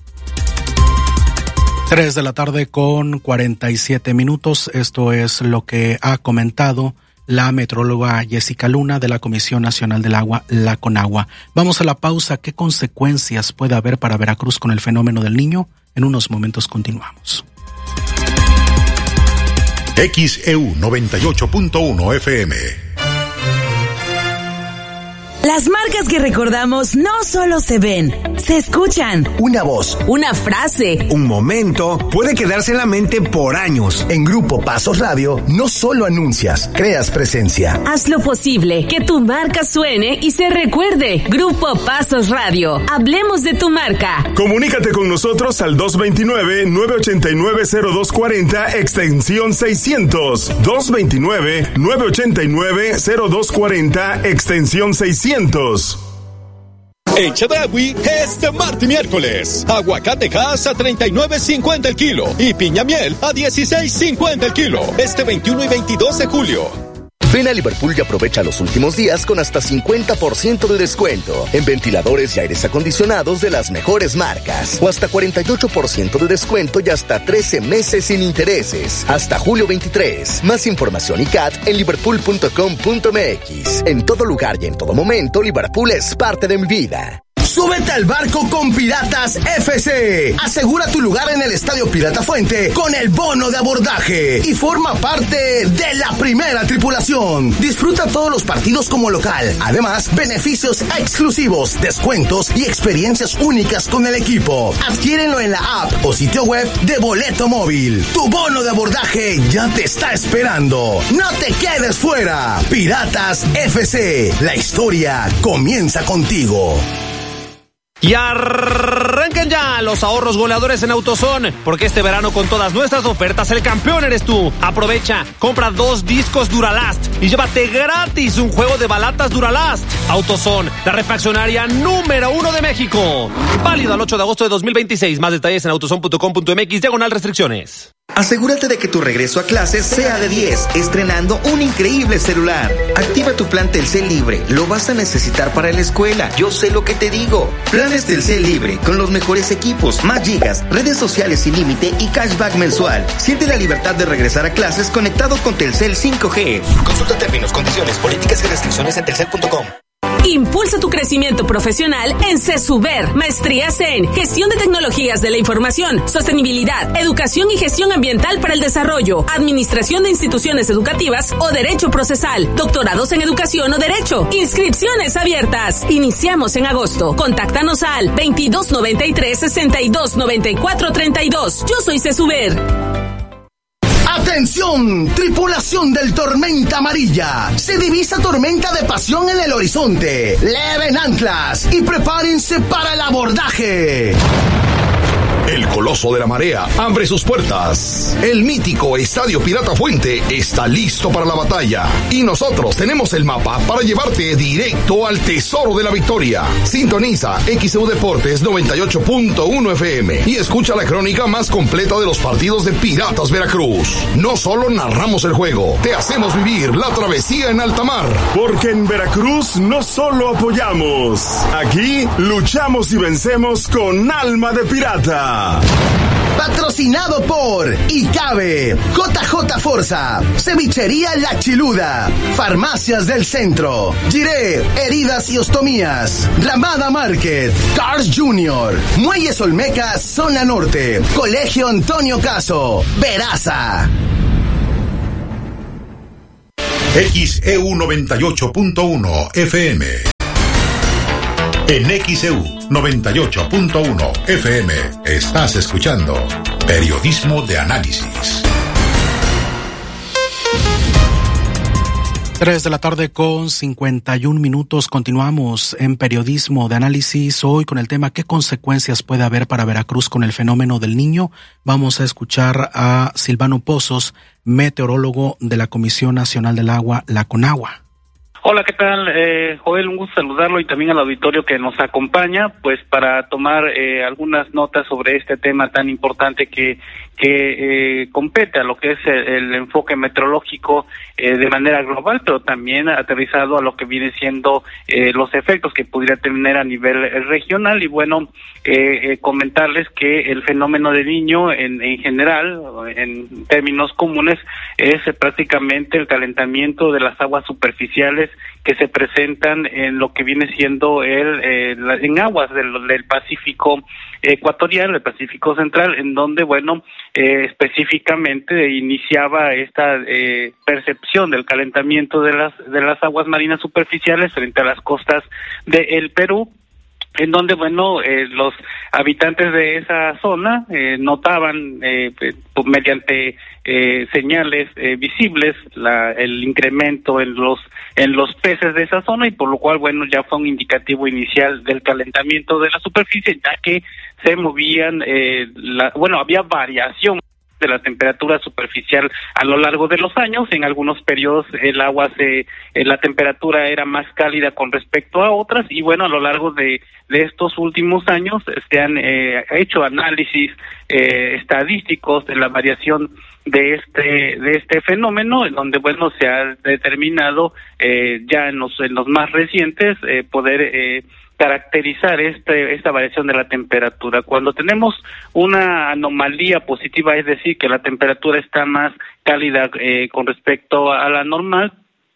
Speaker 1: 3 de la tarde con 47 minutos. Esto es lo que ha comentado la metróloga Jessica Luna de la Comisión Nacional del Agua, la CONAGUA. Vamos a la pausa. ¿Qué consecuencias puede haber para Veracruz con el fenómeno del Niño? En unos momentos continuamos.
Speaker 3: XEU 98.1 FM.
Speaker 22: Las marcas que recordamos no solo se ven, se escuchan.
Speaker 5: Una voz,
Speaker 22: una frase,
Speaker 5: un momento puede quedarse en la mente por años. En Grupo Pasos Radio no solo anuncias, creas presencia.
Speaker 22: Haz lo posible que tu marca suene y se recuerde. Grupo Pasos Radio. Hablemos de tu marca.
Speaker 23: Comunícate con nosotros al 229-989-0240 extensión 600. 229-989-0240 extensión 600.
Speaker 31: En Chedraui, este martes y miércoles, aguacatejas a $39.50 el kilo y piña miel a $16.50 el kilo, este 21 y 22 de julio.
Speaker 2: Ven a Liverpool y aprovecha los últimos días con hasta 50% de descuento en ventiladores y aires acondicionados de las mejores marcas, o hasta 48% de descuento y hasta 13 meses sin intereses, hasta julio 23. Más información y CAT en liverpool.com.mx. En todo lugar y en todo momento, Liverpool es parte de mi vida.
Speaker 5: Súbete al barco con Piratas FC. Asegura tu lugar en el Estadio Pirata Fuente con el bono de abordaje y forma parte de la primera tripulación. Disfruta todos los partidos como local. Además, beneficios exclusivos, descuentos y experiencias únicas con el equipo. Adquiérenlo en la app o sitio web de Boleto Móvil. Tu bono de abordaje ya te está esperando. No te quedes fuera. Piratas FC. La historia comienza contigo.
Speaker 8: Y arranquen ya los ahorros goleadores en AutoZone, porque este verano con todas nuestras ofertas el campeón eres tú. Aprovecha, compra 2 discos Duralast y llévate gratis un juego de balatas Duralast. AutoZone, la refaccionaria número 1 de México. Válido al 8 de agosto de 2026. Más detalles en autozone.com.mx/restricciones.
Speaker 9: Asegúrate de que tu regreso a clases sea de 10, estrenando un increíble celular. Activa tu plan Telcel Libre, lo vas a necesitar para la escuela. Yo sé lo que te digo. Planes Telcel Libre, con los mejores equipos, más gigas, redes sociales sin límite y cashback mensual. Siente la libertad de regresar a clases conectado con Telcel 5G.
Speaker 24: Consulta términos, condiciones, políticas y restricciones en telcel.com.
Speaker 22: Impulsa tu crecimiento profesional en CESUBER. Maestrías en Gestión de Tecnologías de la Información, Sostenibilidad, Educación y Gestión Ambiental para el Desarrollo, Administración de Instituciones Educativas o Derecho Procesal, Doctorados en Educación o Derecho. Inscripciones abiertas. Iniciamos en agosto. Contáctanos al 2293-629432. Yo soy CESUBER.
Speaker 5: ¡Atención! Tripulación del Tormenta Amarilla. Se divisa tormenta de pasión en el horizonte. Leven anclas y prepárense para el abordaje.
Speaker 6: El Coloso de la Marea abre sus puertas. El mítico Estadio Pirata Fuente está listo para la batalla. Y nosotros tenemos el mapa para llevarte directo al tesoro de la victoria. Sintoniza XEU Deportes 98.1 FM y escucha la crónica más completa de los partidos de Piratas Veracruz. No solo narramos el juego, te hacemos vivir la travesía en alta mar.
Speaker 23: Porque en Veracruz no solo apoyamos, aquí luchamos y vencemos con alma de pirata.
Speaker 5: Patrocinado por ICABE, JJ Forza, Cevichería La Chiluda, Farmacias del Centro, Giré, Heridas y Ostomías, Ramada Market, Cars Junior, Muelles Olmecas, Zona Norte, Colegio Antonio Caso, Veraza.
Speaker 3: XEU 98.1 FM. En XEU 98.1 FM estás escuchando Periodismo de Análisis.
Speaker 1: 3 de la tarde con 51 minutos. Continuamos en Periodismo de Análisis hoy con el tema ¿qué consecuencias puede haber para Veracruz con el fenómeno del Niño? Vamos a escuchar a Silvano Pozos, meteorólogo de la Comisión Nacional del Agua, la CONAGUA.
Speaker 10: Hola, ¿qué tal? Joel, un gusto saludarlo y también al auditorio que nos acompaña, pues para tomar algunas notas sobre este tema tan importante que compete a lo que es el enfoque meteorológico de manera global, pero también aterrizado a lo que viene siendo los efectos que pudiera tener a nivel regional. Y bueno, comentarles que el fenómeno del Niño en general, en términos comunes, es prácticamente el calentamiento de las aguas superficiales que se presentan en lo que viene siendo en aguas del Pacífico ecuatorial, el Pacífico central, en donde, bueno, específicamente iniciaba esta percepción del calentamiento de las aguas marinas superficiales frente a las costas del Perú, en donde, bueno, los habitantes de esa zona notaban mediante señales visibles el incremento en los peces de esa zona, y por lo cual, bueno, ya fue un indicativo inicial del calentamiento de la superficie, ya que se movían, había variación de la temperatura superficial a lo largo de los años. En algunos periodos el agua la temperatura era más cálida con respecto a otras, y bueno, a lo largo de estos últimos años se han hecho análisis estadísticos de la variación de este fenómeno, en donde, bueno, se ha determinado ya en los más recientes poder caracterizar esta variación de la temperatura. Cuando tenemos una anomalía positiva, es decir, que la temperatura está más cálida con respecto a la normal,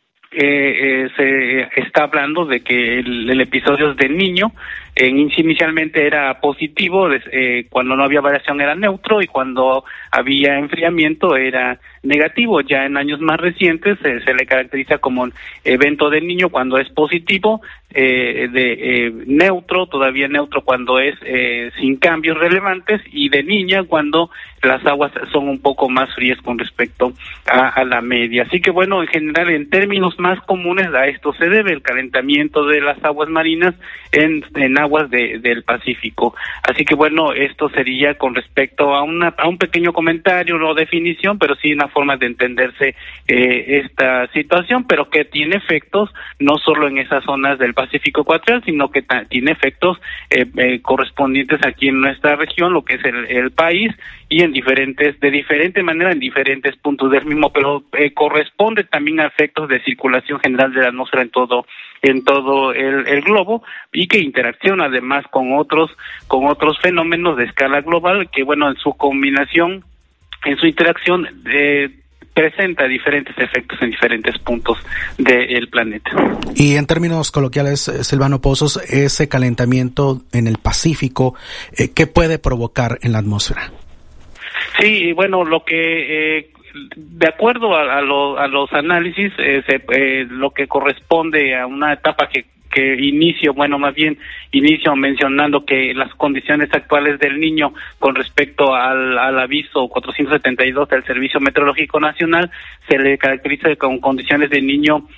Speaker 10: se está hablando de que el episodio de Niño inicialmente era positivo, cuando no había variación era neutro, y cuando había enfriamiento era negativo. Ya en años más recientes se le caracteriza como evento del Niño cuando es positivo, neutro, todavía neutro cuando es sin cambios relevantes, y de niña cuando las aguas son un poco más frías con respecto a la media. Así que, bueno, en general, en términos más comunes, a esto se debe el calentamiento de las aguas marinas en aguas del Pacífico. Así que, bueno, esto sería con respecto a un pequeño comentario, no definición, pero sí una forma de entenderse esta situación, pero que tiene efectos no solo en esas zonas del Pacífico ecuatorial, sino que tiene efectos correspondientes aquí en nuestra región, lo que es el país, y de diferente manera en diferentes puntos del mismo, pero corresponde también a efectos de circulación general de la atmósfera en todo el globo, y que interacciona además con otros fenómenos de escala global que, bueno, en su combinación, en su interacción, presenta diferentes efectos en diferentes puntos del planeta.
Speaker 1: Y en términos coloquiales, Silvano Pozos, ese calentamiento en el Pacífico, ¿qué puede provocar en la atmósfera? Sí, bueno, lo que de acuerdo a los análisis, lo que corresponde a una etapa que inicio mencionando que las condiciones actuales del Niño con respecto al aviso 472 del Servicio Meteorológico Nacional se le caracteriza con condiciones de Niño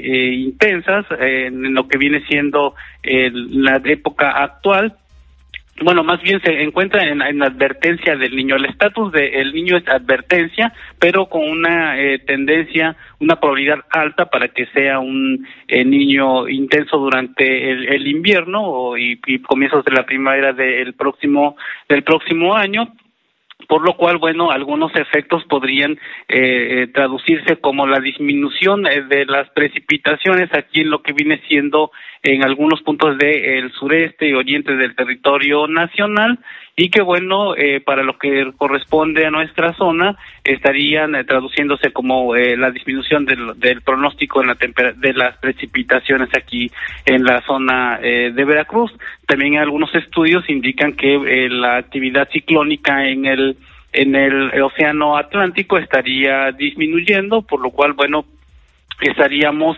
Speaker 1: intensas en lo que viene siendo la época actual,
Speaker 10: bueno, más bien se encuentra en advertencia del niño. El estatus del niño es advertencia, pero con una tendencia, una probabilidad alta para que sea un niño intenso durante el invierno y comienzos de la primavera del próximo año. Por lo cual, bueno, algunos efectos podrían traducirse como la disminución de las precipitaciones aquí en lo que viene siendo en algunos puntos del sureste y oriente del territorio nacional, y que bueno, para lo que corresponde a nuestra zona, estarían traduciéndose como la disminución del pronóstico de las precipitaciones aquí en la zona de Veracruz. También algunos estudios indican que la actividad ciclónica en el océano Atlántico estaría disminuyendo, por lo cual, bueno, estaríamos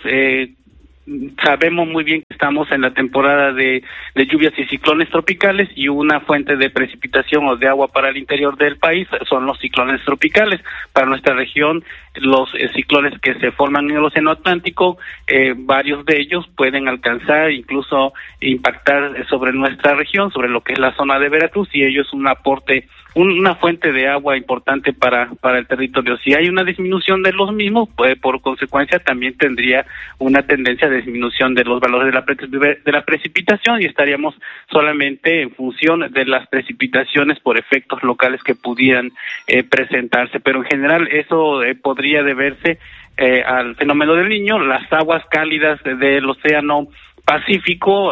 Speaker 10: sabemos muy bien que estamos en la temporada de lluvias y ciclones tropicales, y una fuente de precipitación o de agua para el interior del país son los ciclones tropicales. Para nuestra región, los ciclones que se forman en el océano Atlántico, varios de ellos pueden alcanzar, incluso impactar sobre nuestra región, sobre lo que es la zona de Veracruz, y ello es un aporte, una fuente de agua importante para el territorio. Si hay una disminución de los mismos, pues por consecuencia también tendría una tendencia de disminución de los valores de la precipitación, y estaríamos solamente en función de las precipitaciones por efectos locales que pudieran presentarse. Pero en general eso podría deberse al fenómeno del Niño. Las aguas cálidas del océano Pacífico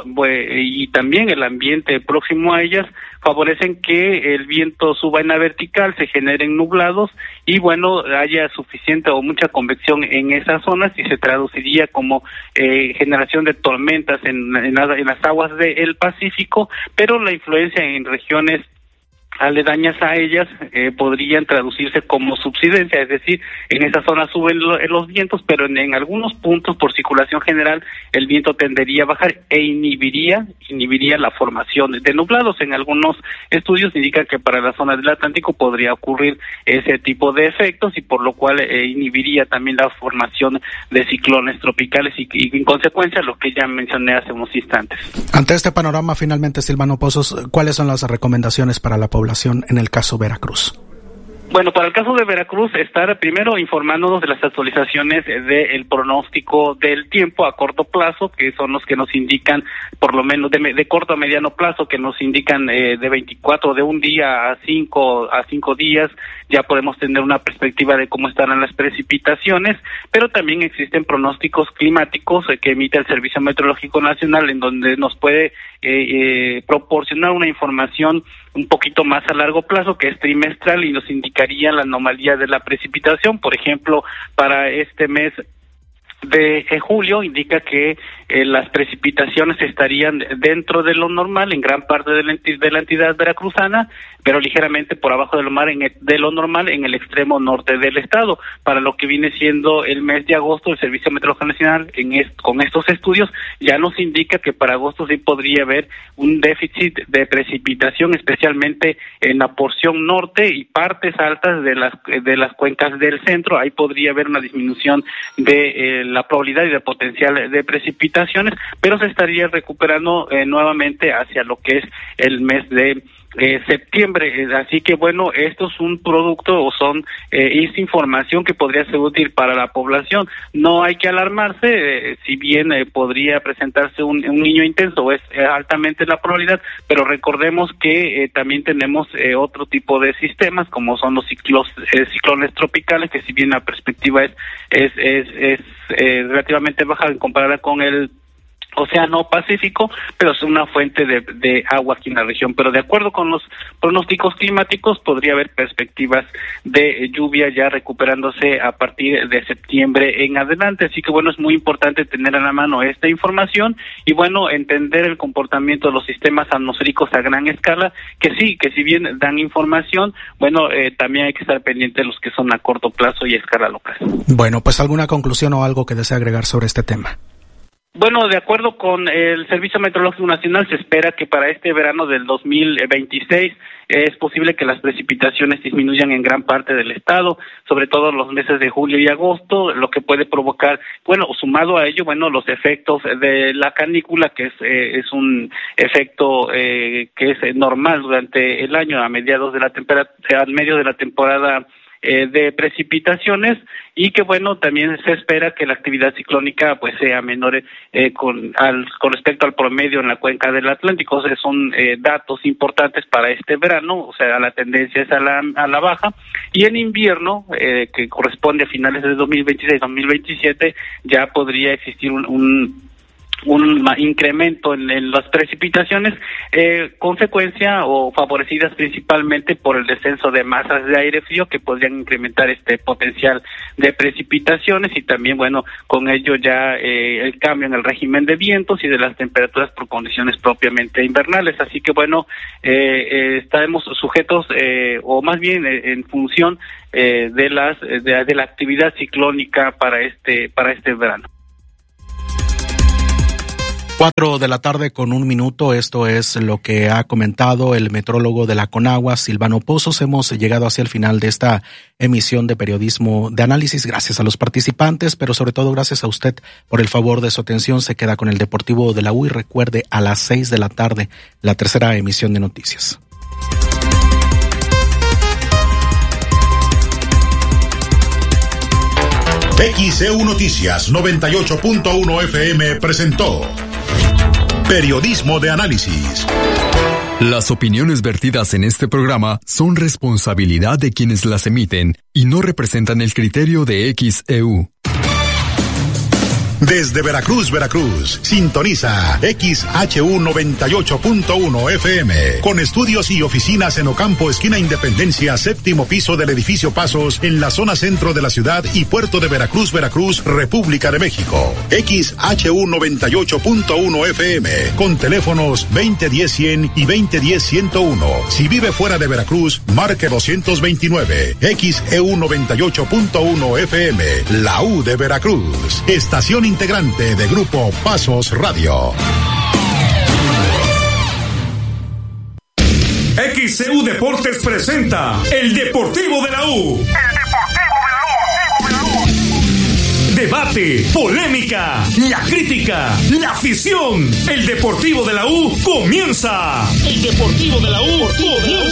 Speaker 10: y también el ambiente próximo a ellas favorecen que el viento suba en la vertical, se generen nublados y bueno, haya suficiente o mucha convección en esas zonas, y se traduciría como generación de tormentas en las aguas del Pacífico, pero la influencia en regiones aledañas a ellas podrían traducirse como subsidencia, es decir, en esa zona suben los vientos, pero en algunos puntos por circulación general el viento tendería a bajar e inhibiría la formación de nublados. En algunos estudios indican que para la zona del Atlántico podría ocurrir ese tipo de efectos, y por lo cual inhibiría también la formación de ciclones tropicales y en consecuencia lo que ya mencioné hace unos instantes.
Speaker 1: Ante este panorama, finalmente, Silvano Pozos, ¿cuáles son las recomendaciones para la población en el caso Veracruz?
Speaker 10: Bueno, para el caso de Veracruz, estar primero informándonos de las actualizaciones del pronóstico del tiempo a corto plazo, que son los que nos indican, por lo menos de corto a mediano plazo, que nos indican de 24, de un día a 5 días, ya podemos tener una perspectiva de cómo estarán las precipitaciones, pero también existen pronósticos climáticos que emite el Servicio Meteorológico Nacional, en donde nos puede proporcionar una información un poquito más a largo plazo, que es trimestral, y nos indicaría la anomalía de la precipitación. Por ejemplo, para este mes de julio indica que las precipitaciones estarían dentro de lo normal en gran parte de la entidad veracruzana, pero ligeramente por abajo de lo normal en el extremo norte del estado. Para lo que viene siendo el mes de agosto, el Servicio Meteorológico Nacional con estos estudios ya nos indica que para agosto sí podría haber un déficit de precipitación, especialmente en la porción norte y partes altas de las cuencas del centro. Ahí podría haber una disminución de la probabilidad y de potencial de precipitaciones, pero se estaría recuperando nuevamente hacia lo que es el mes de septiembre. Así que bueno, esto es un producto o es información que podría ser útil para la población. No hay que alarmarse, si bien podría presentarse un niño intenso, es altamente la probabilidad, pero recordemos que también tenemos otro tipo de sistemas, como son los ciclones tropicales, que si bien la perspectiva es relativamente baja en comparada con el Océano Pacífico, pero es una fuente de agua aquí en la región. Pero de acuerdo con los pronósticos climáticos, podría haber perspectivas de lluvia ya recuperándose a partir de septiembre en adelante. Así que bueno, es muy importante tener a la mano esta información y bueno, entender el comportamiento de los sistemas atmosféricos a gran escala, que si bien dan información, bueno, también hay que estar pendiente de los que son a corto plazo y a escala local.
Speaker 1: Bueno, pues alguna conclusión o algo que desee agregar sobre este tema.
Speaker 10: Bueno, de acuerdo con el Servicio Meteorológico Nacional, se espera que para este verano del 2026 es posible que las precipitaciones disminuyan en gran parte del estado, sobre todo en los meses de julio y agosto, lo que puede provocar, bueno, sumado a ello, bueno, los efectos de la canícula, que es un efecto que es normal durante el año a mediados de la al medio de la temporada de precipitaciones, y que bueno, también se espera que la actividad ciclónica pues sea menor con respecto al promedio en la cuenca del Atlántico. O sea, son datos importantes para este verano, o sea, la tendencia es a la baja, y en invierno, que corresponde a finales de 2026-2027, ya podría existir un incremento en las precipitaciones, consecuencia o favorecidas principalmente por el descenso de masas de aire frío que podrían incrementar este potencial de precipitaciones, y también, bueno, con ello ya el cambio en el régimen de vientos y de las temperaturas por condiciones propiamente invernales. Así que, bueno, estaremos sujetos, o más bien en función de la actividad ciclónica para este verano.
Speaker 1: 4 de la tarde con 1 minuto, esto es lo que ha comentado el metrólogo de la Conagua, Silvano Pozos. Hemos llegado hacia el final de esta emisión de Periodismo de Análisis. Gracias a los participantes, pero sobre todo gracias a usted por el favor de su atención. Se queda con el Deportivo de la U y recuerde, a las 6 de la tarde, la tercera emisión de noticias.
Speaker 3: XEU Noticias 98.1 FM presentó Periodismo de Análisis.
Speaker 11: Las opiniones vertidas en este programa son responsabilidad de quienes las emiten y no representan el criterio de XEU.
Speaker 3: Desde Veracruz, sintoniza XHU 98.1 FM, con estudios y oficinas en Ocampo, esquina Independencia, séptimo piso del edificio Pasos, en la zona centro de la ciudad y puerto de Veracruz, República de México. XHU 98.1 FM, con teléfonos 2010-100 y 2010-101. Si vive fuera de Veracruz, marque 229. XEU 98.1 FM, la U de Veracruz. Estación integrante de Grupo Pasos Radio.
Speaker 12: XEU Deportes presenta El Deportivo de la U. Debate, polémica, la crítica, la afición. El Deportivo de la U comienza. El Deportivo de la U comienza.